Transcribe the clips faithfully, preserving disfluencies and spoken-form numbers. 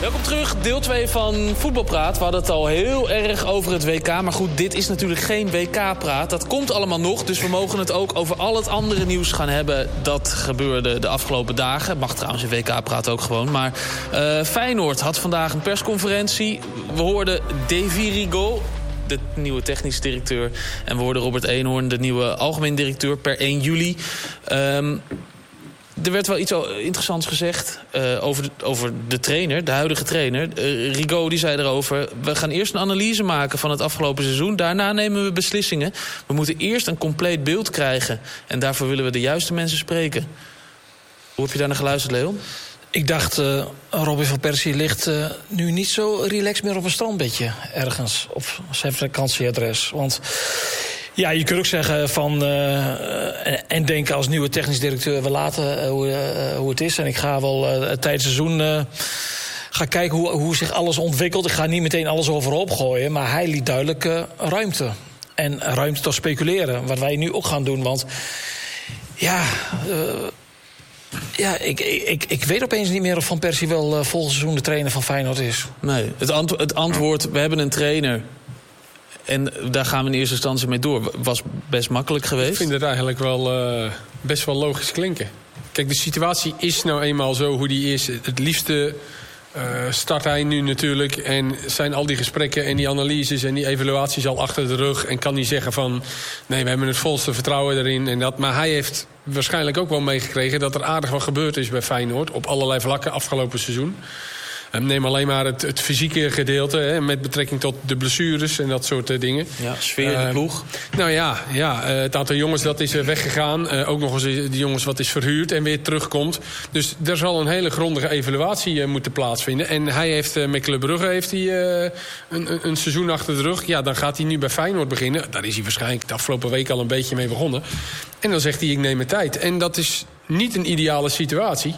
Welkom terug, deel twee van Voetbalpraat. We hadden het al heel erg over het W K. Maar goed, dit is natuurlijk geen W K-praat. Dat komt allemaal nog, dus we mogen het ook over al het andere nieuws gaan hebben. Dat gebeurde de afgelopen dagen. Mag trouwens in W K-praat ook gewoon. Maar uh, Feyenoord had vandaag een persconferentie. We hoorden Davy Rigaud, de nieuwe technisch directeur. En we hoorden Robert Eenhoorn, de nieuwe algemeen directeur, per één juli. Um, Er werd wel iets interessants gezegd uh, over, de, over de trainer, de huidige trainer. Uh, Rigaud die zei erover, we gaan eerst een analyse maken van het afgelopen seizoen. Daarna nemen we beslissingen. We moeten eerst een compleet beeld krijgen. En daarvoor willen we de juiste mensen spreken. Hoe heb je daar naar geluisterd, Leon? Ik dacht, uh, Robin van Persie ligt uh, nu niet zo relaxed meer op een strandbedje ergens op zijn vakantieadres. Want ja, je kunt ook zeggen van uh, en denken als nieuwe technisch directeur, we laten uh, hoe, uh, hoe het is. En ik ga wel uh, tijdens het seizoen uh, ga kijken hoe, hoe zich alles ontwikkelt. Ik ga niet meteen alles overhoop gooien, maar hij liet duidelijk uh, ruimte. En ruimte tot speculeren, wat wij nu ook gaan doen. Want ja, Uh, Ja, ik, ik, ik weet opeens niet meer of Van Persie wel uh, volgend seizoen de trainer van Feyenoord is. Nee, het, antwo- het antwoord, we hebben een trainer en daar gaan we in eerste instantie mee door, was best makkelijk geweest. Ik vind het eigenlijk wel uh, best wel logisch klinken. Kijk, de situatie is nou eenmaal zo hoe die is. Het liefste uh, start hij nu natuurlijk en zijn al die gesprekken en die analyses en die evaluaties al achter de rug en kan hij zeggen van nee, we hebben het volste vertrouwen erin en dat. Maar hij heeft waarschijnlijk ook wel meegekregen dat er aardig wat gebeurd is bij Feyenoord op allerlei vlakken afgelopen seizoen. Neem alleen maar het, het fysieke gedeelte, hè, met betrekking tot de blessures en dat soort uh, dingen. Ja, sfeer in de ploeg. Uh, nou ja, ja uh, het aantal jongens dat is uh, weggegaan. Uh, ook nog eens uh, die jongens wat is verhuurd en weer terugkomt. Dus er zal een hele grondige evaluatie uh, moeten plaatsvinden. En hij heeft uh, met Club Brugge heeft hij, uh, een, een, een seizoen achter de rug. Ja, dan gaat hij nu bij Feyenoord beginnen. Daar is hij waarschijnlijk de afgelopen week al een beetje mee begonnen. En dan zegt hij, ik neem mijn tijd. En dat is niet een ideale situatie.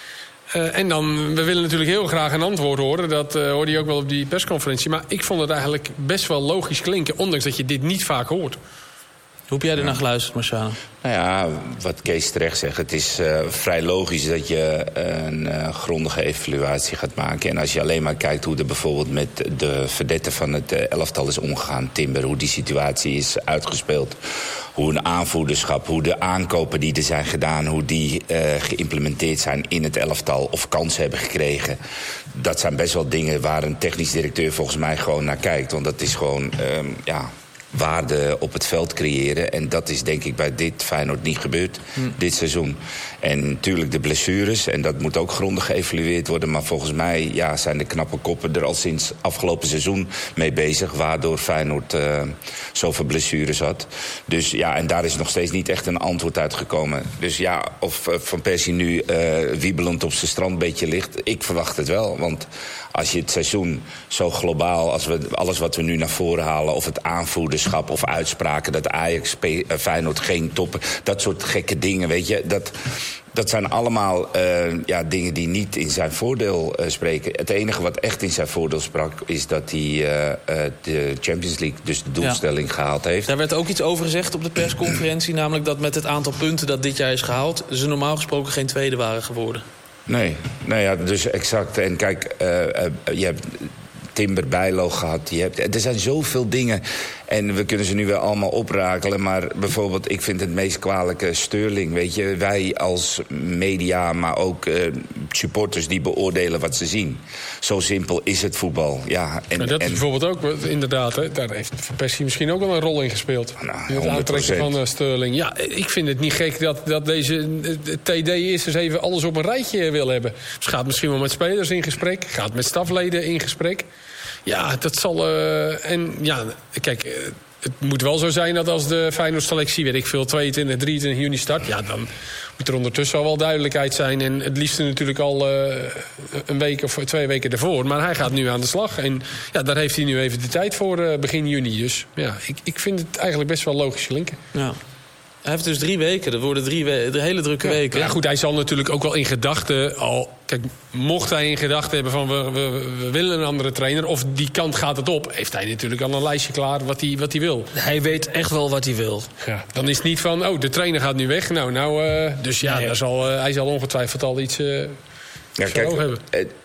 Uh, en dan, we willen natuurlijk heel graag een antwoord horen. Dat uh, hoorde je ook wel op die persconferentie. Maar ik vond het eigenlijk best wel logisch klinken, ondanks dat je dit niet vaak hoort. Hoe heb jij er naar geluisterd, Marciano? Nou ja, wat Kees terecht zegt, het is uh, vrij logisch dat je een uh, grondige evaluatie gaat maken. En als je alleen maar kijkt hoe er bijvoorbeeld met de verdetten van het uh, elftal is omgegaan, Timber, hoe die situatie is uitgespeeld, hoe een aanvoerderschap, hoe de aankopen die er zijn gedaan, hoe die uh, geïmplementeerd zijn in het elftal of kansen hebben gekregen. Dat zijn best wel dingen waar een technisch directeur volgens mij gewoon naar kijkt. Want dat is gewoon, um, ja, waarde op het veld creëren. En dat is denk ik bij dit Feyenoord niet gebeurd, hm. dit seizoen. En natuurlijk de blessures, en dat moet ook grondig geëvalueerd worden. Maar volgens mij ja, zijn de knappe koppen er al sinds afgelopen seizoen mee bezig, waardoor Feyenoord uh, zoveel blessures had. Dus ja, en daar is nog steeds niet echt een antwoord uitgekomen. Dus ja, of uh, Van Persie nu uh, wiebelend op zijn strandbeetje ligt, ik verwacht het wel. Want als je het seizoen zo globaal, als we alles wat we nu naar voren halen, of het aanvoerderschap of uitspraken dat Ajax, Feyenoord geen toppen, dat soort gekke dingen, weet je, dat, dat zijn allemaal uh, ja, dingen die niet in zijn voordeel uh, spreken. Het enige wat echt in zijn voordeel sprak, is dat hij uh, uh, de Champions League, dus de doelstelling, ja, gehaald heeft. Daar werd ook iets over gezegd op de persconferentie, namelijk dat met het aantal punten dat dit jaar is gehaald, ze normaal gesproken geen tweede waren geworden. Nee, nou ja, dus exact. En kijk, uh, uh, je hebt Timber, Bijlo gehad. Je hebt, er zijn zoveel dingen. En we kunnen ze nu wel allemaal oprakelen. Maar bijvoorbeeld, ik vind het meest kwalijke Sterling. Weet je, wij als media, maar ook uh, supporters die beoordelen wat ze zien. Zo simpel is het voetbal. Ja, en, maar dat is en, bijvoorbeeld ook, inderdaad, hè, daar heeft Van Persie misschien ook wel een rol in gespeeld. Nou, het aantrekken van uh, Sterling. Ja, ik vind het niet gek dat, dat deze T D eerst eens even alles op een rijtje wil hebben. Ze gaat misschien wel met spelers in gesprek. Gaat met stafleden in gesprek. Ja, dat zal. Uh, en ja, kijk, uh, het moet wel zo zijn dat als de Feyenoord-selectie, weet ik veel, tweeëntwintig, drieëntwintig juni start, ja, dan moet er ondertussen al wel duidelijkheid zijn. En het liefste natuurlijk al uh, een week of twee weken ervoor. Maar hij gaat nu aan de slag. En ja, daar heeft hij nu even de tijd voor, uh, begin juni. Dus ja, ik, ik vind het eigenlijk best wel logisch klinken. Ja. Hij heeft dus drie weken. Dat worden drie we- de hele drukke ja. weken. Ja, goed, hij zal natuurlijk ook wel in gedachten al. Kijk, mocht hij in gedachten hebben van we, we, we willen een andere trainer, of die kant gaat het op, heeft hij natuurlijk al een lijstje klaar wat hij, wat hij wil. Hij weet echt wel wat hij wil. Ja, dan is het niet van, oh, de trainer gaat nu weg. Nou, nou, uh, dus ja, nee, daar zal, uh, hij zal ongetwijfeld al iets uh, ja, voor kijk, hebben. Uh,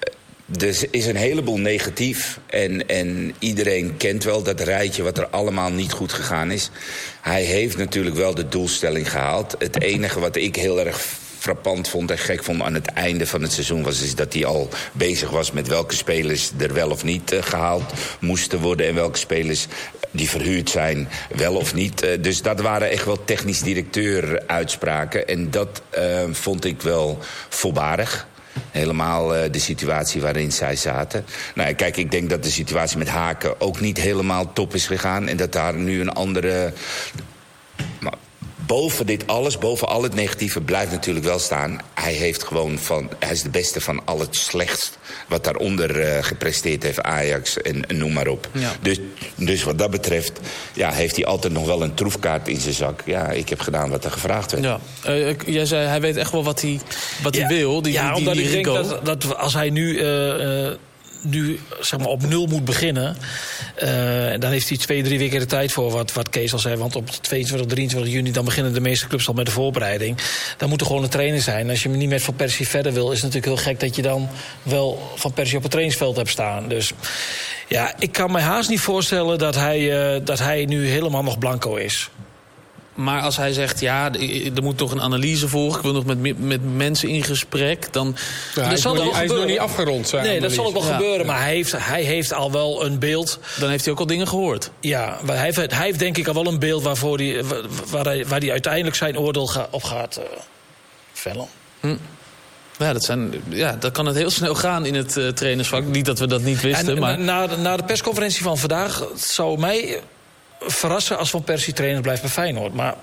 er is een heleboel negatief. En, en iedereen kent wel dat rijtje wat er allemaal niet goed gegaan is. Hij heeft natuurlijk wel de doelstelling gehaald. Het enige wat ik heel erg frappant vond en gek vond aan het einde van het seizoen was is dat hij al bezig was met welke spelers er wel of niet uh, gehaald moesten worden en welke spelers die verhuurd zijn wel of niet. Uh, dus dat waren echt wel technisch directeur uitspraken en dat uh, vond ik wel voorbarig. Helemaal uh, de situatie waarin zij zaten. Nou, kijk, ik denk dat de situatie met Haken ook niet helemaal top is gegaan en dat daar nu een andere. Maar boven dit alles, boven al het negatieve, blijft natuurlijk wel staan. Hij heeft gewoon van, hij is de beste van al het slechtst wat daaronder uh, gepresteerd heeft, Ajax en, en noem maar op. Ja. Dus, dus wat dat betreft, ja, heeft hij altijd nog wel een troefkaart in zijn zak. Ja, ik heb gedaan wat er gevraagd werd. Ja. Uh, jij zei, hij weet echt wel wat hij, wat ja, hij wil. Die, ja, die, omdat die ik Rico. denk dat, dat als hij nu. Uh, uh, nu zeg maar op nul moet beginnen, uh, dan heeft hij twee, drie weken de tijd voor, wat, wat Kees al zei. Want op tweeëntwintig, drieëntwintig juni dan beginnen de meeste clubs al met de voorbereiding. Dan moet er gewoon een trainer zijn. Als je hem niet met Van Persie verder wil, is het natuurlijk heel gek dat je dan wel Van Persie op het trainingsveld hebt staan. Dus ja, ik kan me haast niet voorstellen dat hij, uh, dat hij nu helemaal nog blanco is. Maar als hij zegt, ja, er moet toch een analyse volgen, ik wil nog met, met mensen in gesprek, dan. Ja, hij, is nog niet, hij is nog niet afgerond, zijn Nee, analyse. dat zal ook wel ja. gebeuren, maar hij heeft, hij heeft al wel een beeld. Dan heeft hij ook al dingen gehoord. Ja, maar hij, heeft, hij heeft denk ik al wel een beeld waarvoor die, waar, hij, waar hij uiteindelijk zijn oordeel ga, op gaat uh, vellen. Hm. Ja, dat zijn, ja, dat kan het heel snel gaan in het uh, trainersvak. Niet dat we dat niet wisten, en, maar. Na, na de persconferentie van vandaag zou mij verrassen als Van Persie trainer blijft bij Feyenoord. Maar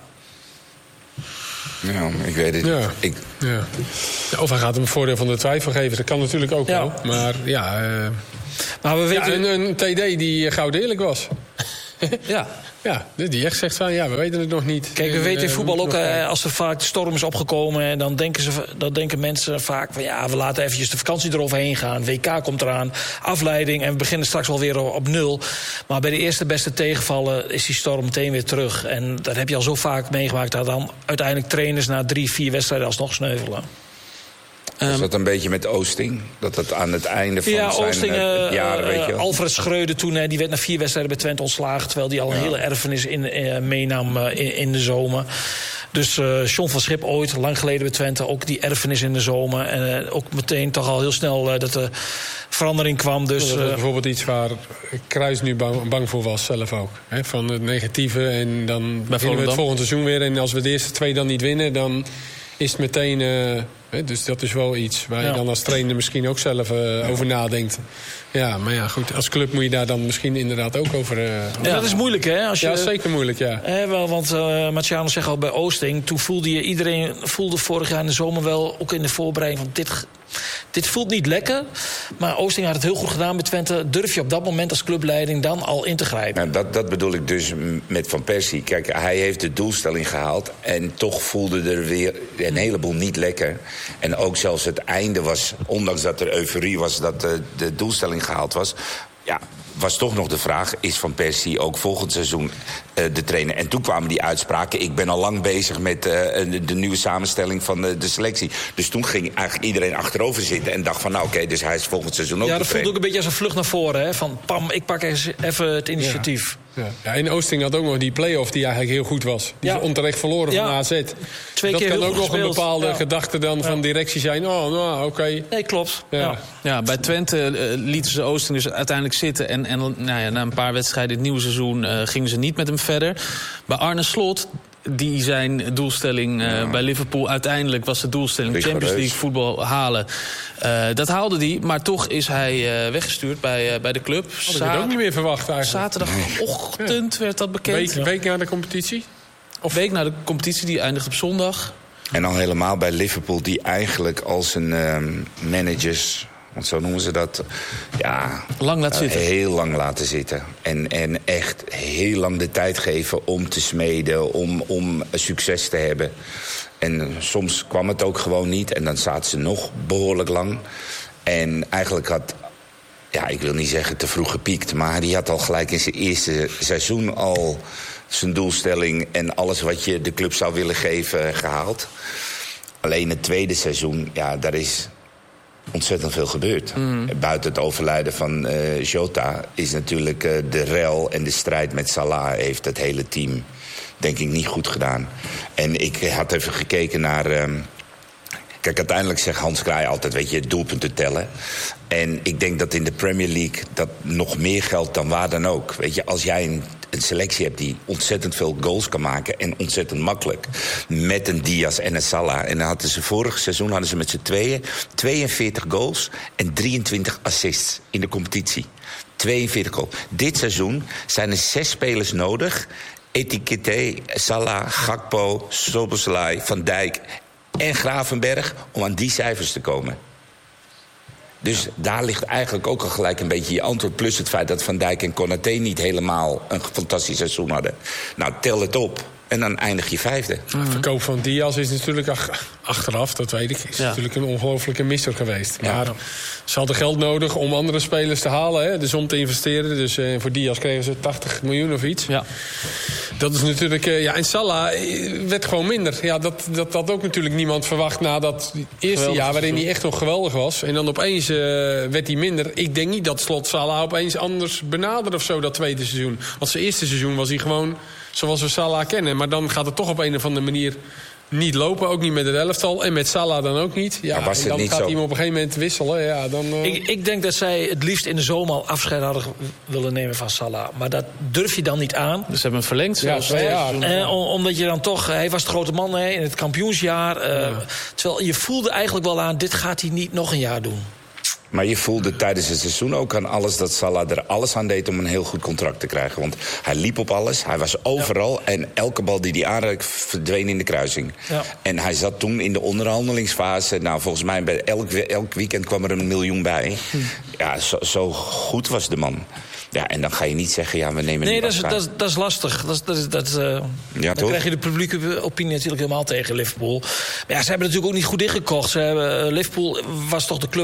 ja, ik weet het ja. niet. Ik... Ja. Of hij gaat hem een voordeel van de twijfel geven. Dat kan natuurlijk ook ja. wel. Maar ja, uh... maar we weten... ja, een, een T D die goud eerlijk was. Ja. Ja, die echt zegt van, ja, we weten het nog niet. Kijk, we weten in voetbal ook, uh, als er vaak de storm is opgekomen, en dan denken, ze, dan denken mensen vaak van, ja, we laten eventjes de vakantie eroverheen gaan. W K komt eraan, afleiding en we beginnen straks wel weer op nul. Maar bij de eerste beste tegenvallen is die storm meteen weer terug. En dat heb je al zo vaak meegemaakt, dat dan uiteindelijk trainers na drie, vier wedstrijden alsnog sneuvelen. Was dat een beetje met Oosting? Dat het aan het einde van ja, zijn Oosting, uh, jaren, weet je wel? Alfred Schreuder toen, hè, die werd na vier wedstrijden bij Twente ontslagen, terwijl die al een ja. hele erfenis in, uh, meenam uh, in, in de zomer. Dus uh, John van Schip ooit, lang geleden bij Twente, ook die erfenis in de zomer. En uh, ook meteen toch al heel snel uh, dat er verandering kwam. Dus, dat uh, is bijvoorbeeld iets waar Kruis nu bang, bang voor was zelf ook. Hè? Van het negatieve en dan beginnen we het volgende seizoen weer. En als we de eerste twee dan niet winnen, dan is het meteen. Uh, hè? Dus dat is wel iets waar ja. je dan als trainer misschien ook zelf uh, over nadenkt. Ja, maar ja, goed, als club moet je daar dan misschien inderdaad ook over. Uh, ja, dat is moeilijk, hè? Als je, ja, zeker moeilijk, ja. Eh, wel, want uh, Marciano zegt al bij Oosting, toen voelde je iedereen voelde vorig jaar in de zomer wel, ook in de voorbereiding, van dit. Dit voelt niet lekker, maar Oosting had het heel goed gedaan met Twente. Durf je op dat moment als clubleiding dan al in te grijpen? Nou, dat, dat bedoel ik dus met Van Persie. Kijk, hij heeft de doelstelling gehaald en toch voelde er weer een heleboel niet lekker. En ook zelfs het einde was, ondanks dat er euforie was dat de, de doelstelling gehaald was, ja, was toch nog de vraag, is Van Persie ook volgend seizoen uh, de trainer? En toen kwamen die uitspraken, ik ben al lang bezig met uh, de, de nieuwe samenstelling van de, de selectie. Dus toen ging eigenlijk iedereen achterover zitten en dacht van, nou oké, okay, dus hij is volgend seizoen ook ja, de dat trainer. voelt ook een beetje als een vlucht naar voren, hè? Van pam, ik pak eens even het initiatief. Ja. Ja. Ja, en Oosting had ook nog die play-off die eigenlijk heel goed was. Die ja. is onterecht verloren ja. van A Z. Twee dat keer kan heel ook nog gespeeld. een bepaalde ja. gedachte dan ja. van directie zijn. Oh, nou, oké. Okay. Nee, klopt. Ja. Ja. Ja, bij Twente uh, lieten ze Oosting dus uiteindelijk zitten. En, en nou ja, na een paar wedstrijden in het nieuwe seizoen uh, gingen ze niet met hem verder. Bij Arne Slot, die zijn doelstelling uh, ja. bij Liverpool, uiteindelijk was de doelstelling Champions League voetbal halen. Uh, dat haalde hij, maar toch is hij uh, weggestuurd bij, uh, bij de club. Dat had ik ook niet meer verwacht eigenlijk. Zaterdagochtend ja. werd dat bekend. Week, ja. week na de competitie? Of week na de competitie, die eindigt op zondag. En dan helemaal bij Liverpool, die eigenlijk als een um, managers, want zo noemen ze dat, ja, lang laat zitten. Uh, heel lang laten zitten. En, en echt heel lang de tijd geven om te smeden, om, om succes te hebben. En soms kwam het ook gewoon niet. En dan zaten ze nog behoorlijk lang. En eigenlijk had, ja, ik wil niet zeggen te vroeg gepiekt, maar die had al gelijk in zijn eerste seizoen al zijn doelstelling en alles wat je de club zou willen geven gehaald. Alleen het tweede seizoen, ja, daar is ontzettend veel gebeurd. Mm. Buiten het overlijden van uh, Jota is natuurlijk uh, de rel en de strijd met Salah heeft het hele team, denk ik, niet goed gedaan. En ik had even gekeken naar... Um, Kijk, uiteindelijk zegt Hans Kraai altijd, weet je, doelpunten tellen. En ik denk dat in de Premier League dat nog meer geldt dan waar dan ook. Weet je, als jij een, een selectie hebt die ontzettend veel goals kan maken en ontzettend makkelijk, met een Diaz en een Salah. En dan hadden ze vorig seizoen hadden ze met z'n tweeën tweeënveertig goals en drieëntwintig assists in de competitie. tweeënveertig goals. Dit seizoen zijn er zes spelers nodig. Etiquette, Salah, Gakpo, Szoboszlai, Van Dijk en Gravenberg om aan die cijfers te komen. Dus daar ligt eigenlijk ook al gelijk een beetje je antwoord. Plus het feit dat Van Dijk en Konaté niet helemaal een fantastisch seizoen hadden. Nou, tel het op. En dan eindig je vijfde. De verkoop van Diaz is natuurlijk ach, achteraf, dat weet ik, is ja. natuurlijk een ongelofelijke misser geweest. Ja. Maar ze hadden geld nodig om andere spelers te halen, hè, dus om te investeren. Dus uh, voor Diaz kregen ze tachtig miljoen of iets. Ja. Dat is natuurlijk... Uh, ja, en Salah werd gewoon minder. Ja, dat, dat had ook natuurlijk niemand verwacht na dat eerste Geweldig jaar waarin seizoen. hij echt nog geweldig was. En dan opeens uh, werd hij minder. Ik denk niet dat Slot Salah opeens anders benadert of zo dat tweede seizoen. Want zijn eerste seizoen was hij gewoon zoals we Salah kennen. Maar dan gaat het toch op een of andere manier niet lopen. Ook niet met het elftal. En met Salah dan ook niet. Ja, Maar was en het dan niet gaat zo? hij hem op een gegeven moment wisselen. Ja, dan, uh... Ik, ik denk dat zij het liefst in de zomer al afscheid hadden willen nemen van Salah. Maar dat durf je dan niet aan. Dus ze hebben hem verlengd. Ja, zelfs. twee jaar. Eh, om- omdat je dan toch... Hij was de grote man hè, in het kampioensjaar. eh, Ja. Terwijl je voelde eigenlijk wel aan... dit gaat hij niet nog een jaar doen. Maar je voelde tijdens het seizoen ook aan alles dat Salah er alles aan deed om een heel goed contract te krijgen. Want hij liep op alles, hij was overal en elke bal die hij aanraakte verdween in de kruising. Ja. En hij zat toen in de onderhandelingsfase. Nou, volgens mij bij elk, elk weekend kwam er een miljoen bij. Hm. Ja, zo, zo goed was de man. Ja, en dan ga je niet zeggen, ja, we nemen Nee, hem dat is, afscheid. dat, is, dat is lastig. Dat, is- dat, is- dat, is, eh, Ja, dan toch? krijg je de publieke opinie natuurlijk helemaal tegen Liverpool. Maar ja, ze hebben natuurlijk ook niet goed ingekocht. Ze hebben, eh, Liverpool was toch de club